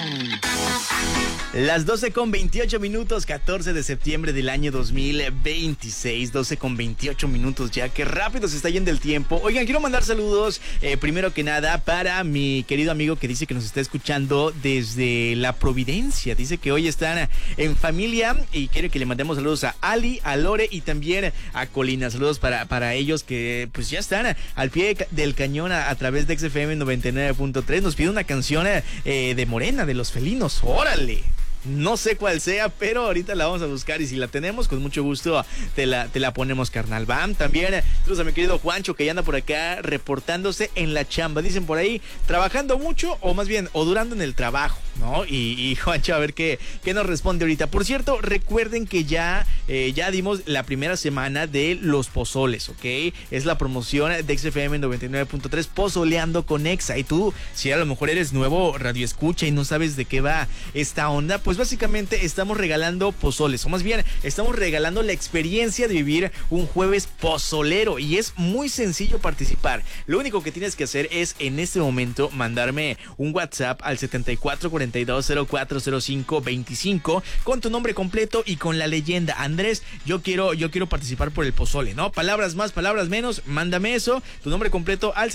Las 12:28, 14 de septiembre del año 2026, 12:28 ya, qué rápido se está yendo el tiempo. Oigan, quiero mandar saludos, primero que nada, para mi querido amigo que dice que nos está escuchando desde La Providencia. Dice que hoy están en familia y quiere que le mandemos saludos a Ali, a Lore y también a Colina. Saludos para ellos que pues ya están al pie del cañón a través de XFM 99.3. Nos pide una canción de Morena, de Los Felinos. ¡Órale! No sé cuál sea, pero ahorita la vamos a buscar y si la tenemos, con mucho gusto te la ponemos, carnal. Bam, también saludos a mi querido Juancho que ya anda por acá reportándose en la chamba. Dicen por ahí, trabajando mucho o más bien, o durando en el trabajo, ¿no? Y Juancho, a ver qué nos responde ahorita. Por cierto, recuerden que ya dimos la primera semana de los pozoles, ¿ok? Es la promoción de XFM 99.3, Pozoleando con Exa. Y tú, si a lo mejor eres nuevo radio escucha y no sabes de qué va esta onda, pues básicamente estamos regalando pozoles, o más bien estamos regalando la experiencia de vivir un jueves pozolero y es muy sencillo participar. Lo único que tienes que hacer es en este momento mandarme un WhatsApp al 7442040525 con tu nombre completo y con la leyenda: Andrés, yo quiero participar por el pozole, ¿no? Palabras más, palabras menos, mándame eso, tu nombre completo al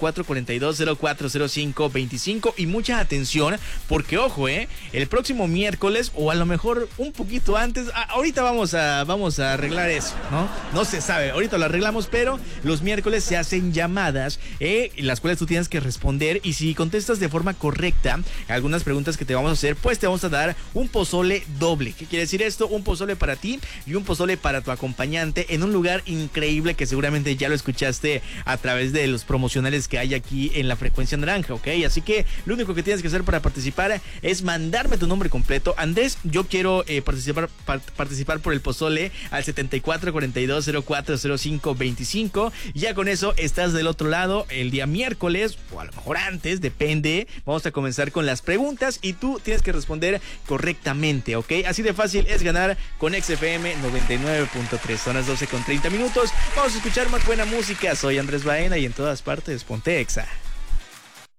7442040525 y mucha atención porque ojo, el próximo miércoles o a lo mejor un poquito antes, ahorita vamos a arreglar eso, no se sabe, ahorita lo arreglamos, pero los miércoles se hacen llamadas las cuales tú tienes que responder y si contestas de forma correcta algunas preguntas que te vamos a hacer, pues te vamos a dar un pozole doble. ¿Qué quiere decir esto? Un pozole para ti y un pozole para tu acompañante en un lugar increíble que seguramente ya lo escuchaste a través de los promocionales que hay aquí en la frecuencia naranja, ¿ok? Así que lo único que tienes que hacer para participar es mandarme tu nombre completo. Andrés, yo quiero participar por el pozole al 7442040525. Ya con eso estás del otro lado el día miércoles o a lo mejor antes, depende. Vamos a comenzar con las preguntas y tú tienes que responder correctamente, ¿ok? Así de fácil es ganar con XFM 99.3. Son las 12:30. Vamos a escuchar más buena música. Soy Andrés Baena y en todas partes ponte Exa.